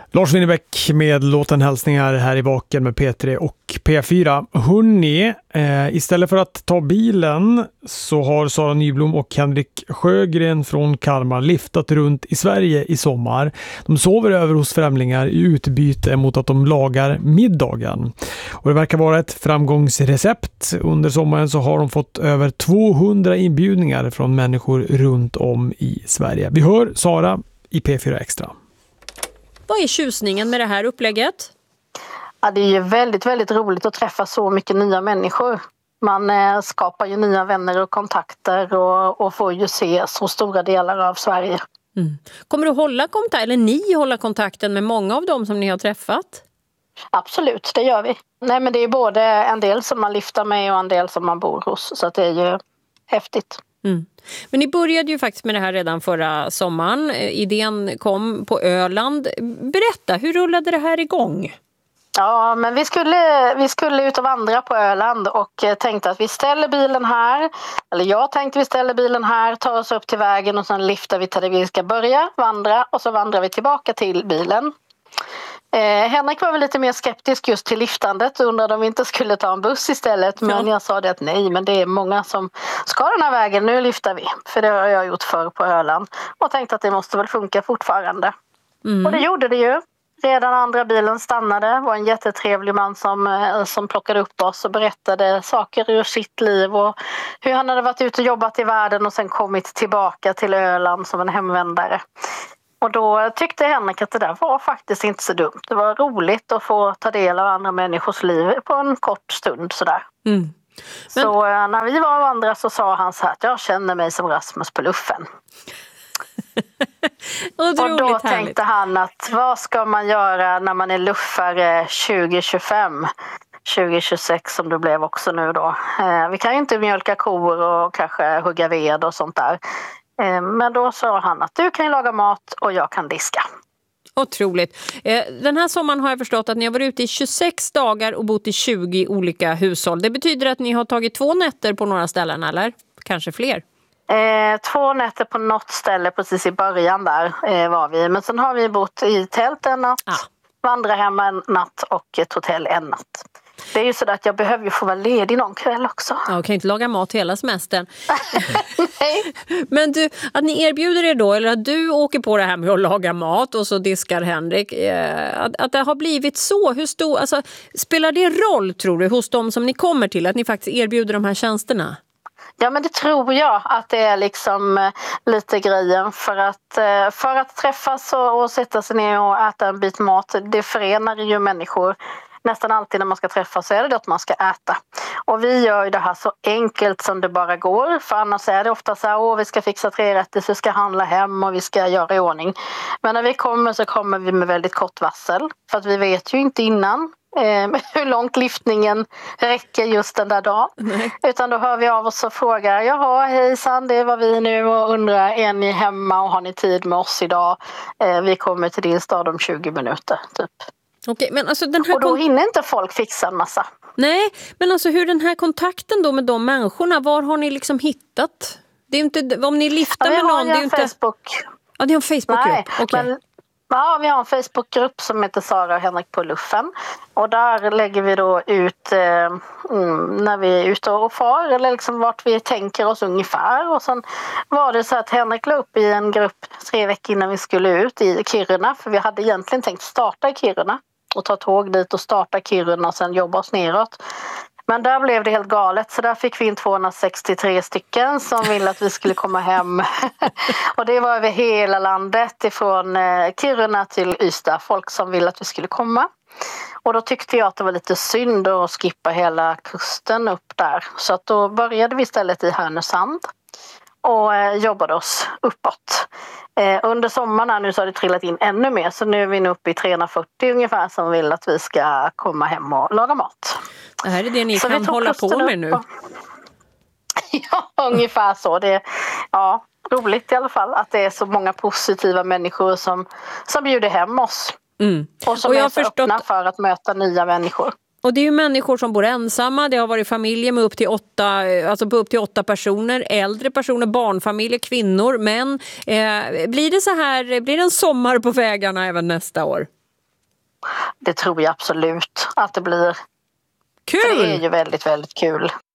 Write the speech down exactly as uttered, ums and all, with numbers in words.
Lars Winnerbäck med låten Hälsningar här i Vaken med P tre och P fyra. Hörrni, eh, istället för att ta bilen så har Sara Nyblom och Henrik Sjögren från Kalmar liftat runt i Sverige i sommar. De sover över hos främlingar i utbyte mot att de lagar middagen. Och det verkar vara ett framgångsrecept. Under sommaren så har de fått över tvåhundra inbjudningar från människor runt om i Sverige. Vi hör Sara i P fyra Extra. Vad är tjusningen med det här upplägget? Ja, det är ju väldigt, väldigt roligt att träffa så mycket nya människor. Man eh, skapar ju nya vänner och kontakter och, och får ju se så stora delar av Sverige. Mm. Kommer du hålla kontakt, eller ni hålla kontakten med många av dem som ni har träffat? Absolut, det gör vi. Nej, men det är både en del som man lyfter med och en del som man bor hos. Så att det är ju häftigt. Mm. Men ni började ju faktiskt med det här redan förra sommaren. Idén kom på Öland. Berätta, hur rullade det här igång? Ja, men vi skulle, vi skulle ut och vandra på Öland och tänkte att vi ställer bilen här. Eller jag tänkte vi ställer bilen här, tar oss upp till vägen och sen lyfter vi till där vi ska börja vandra. Och så vandrar vi tillbaka till bilen. Eh, Henrik var väl lite mer skeptisk just till liftandet och undrade om vi inte skulle ta en buss istället. Men ja. Jag sa det att nej, men det är många som ska den här vägen, nu lyfter vi. För det har jag gjort förr på Öland. Och tänkte att det måste väl funka fortfarande. Mm. Och det gjorde det ju. Redan andra bilen stannade, var en jättetrevlig man som, som plockade upp oss och berättade saker ur sitt liv och hur han hade varit ute och jobbat i världen och sen kommit tillbaka till Öland som en hemvändare. Och då tyckte Henrik att det där var faktiskt inte så dumt. Det var roligt att få ta del av andra människors liv på en kort stund sådär. Mm. Men... Så när vi var och andra så sa han så här att jag känner mig som Rasmus på luffen. och, och då tänkte härligt. Han att vad ska man göra när man är luffare tjugo tjugofem? tjugo tjugosex som det blev också nu då. Eh, vi kan ju inte mjölka kor och kanske hugga ved och sånt där. Men då sa han att du kan laga mat och jag kan diska. Otroligt. Den här sommaren har jag förstått att ni har varit ute i tjugosex dagar och bott i tjugo olika hushåll. Det betyder att ni har tagit två nätter på några ställen, eller? Kanske fler? Eh, två nätter på något ställe precis i början där eh, var vi. Men sen har vi bott i tält en natt, ah. vandrarhem en natt och ett hotell en natt. Det är ju så att jag behöver ju få vara ledig någon kväll också. Ja, jag kan inte laga mat hela semestern. Nej. Men du, att ni erbjuder er då, eller att du åker på det här med att laga mat och så diskar Henrik, eh, att, att det har blivit så, hur stor, alltså, spelar det roll tror du hos dem som ni kommer till, att ni faktiskt erbjuder de här tjänsterna? Ja, men det tror jag att det är liksom lite grejen för att, för att träffas och, och sätta sig ner och äta en bit mat, det förenar ju människor. Nästan alltid när man ska träffas så är det att man ska äta. Och vi gör ju det här så enkelt som det bara går. För annars är det ofta så här, åh vi ska fixa tre rätter, så vi ska handla hem och vi ska göra i ordning. Men när vi kommer så kommer vi med väldigt kort varsel. För att vi vet ju inte innan eh, hur långt lyftningen räcker just den där dagen. Nej. Utan då hör vi av oss och frågar, jaha hejsan, det var vi nu och undrar, är ni hemma och har ni tid med oss idag? Eh, vi kommer till din stad om tjugo minuter typ. Okej, men alltså den här och då hinner inte folk fixa en massa. Nej, men alltså hur den här kontakten då med de människorna, var har ni liksom hittat? Det är inte, om ni lyfter ja, med någon, det är inte... Facebook. Ja, det är en Facebookgrupp. Nej, okay. men ja, vi har en Facebookgrupp som heter Sara och Henrik på luffen. Och där lägger vi då ut eh, mm, när vi är ute och far, eller liksom vart vi tänker oss ungefär. Och sen var det så att Henrik la upp i en grupp tre veckor innan vi skulle ut i Kiruna. För vi hade egentligen tänkt starta i Kiruna och ta tåg dit och starta Kiruna och sen jobba oss neråt. Men där blev det helt galet, så där fick vi in tvåhundrasextiotre stycken som ville att vi skulle komma hem. Och det var över hela landet, ifrån Kiruna till Ystad, folk som ville att vi skulle komma. Och då tyckte jag att det var lite synd att skippa hela kusten upp där. Så att då började vi istället i Härnösand och jobbade oss uppåt. Eh, under sommaren nu så har det trillat in ännu mer, så nu är vi nu uppe i trehundrafyrtio ungefär som vill att vi ska komma hem och laga mat. Det här är det ni så kan hålla på med nu. Och... ja, ungefär så. Det är ja, roligt i alla fall att det är så många positiva människor som, som bjuder hem oss. Mm. Och som och jag är så förstått... öppna för att möta nya människor. Och det är ju människor som bor ensamma, det har varit familjer med upp till åtta, alltså på upp till åtta personer, äldre personer, barnfamiljer, kvinnor, män. Eh, blir det så här, blir det en sommar på vägarna även nästa år? Det tror jag absolut att det blir. Kul! För det är ju väldigt, väldigt kul.